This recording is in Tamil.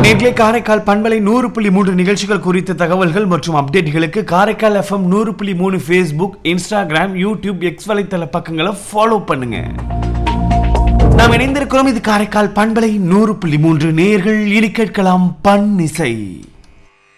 நேர்களை காரைக்கால் பண்பலை 100.3 நிகழ்ச்சிகள் குறித்த தகவல்கள் மற்றும் அப்டேட்களுக்கு Karaikal FM 100.3 Facebook, Instagram, YouTube, X வலைத்தள பக்கங்களை ஃபாலோ பண்ணுங்க. நாம் இணைந்திருக்கிறோம். இது காரைக்கால் பண்பலை 100.3. நேயர்கள் இனி கேட்கலாம் பன்னிசை.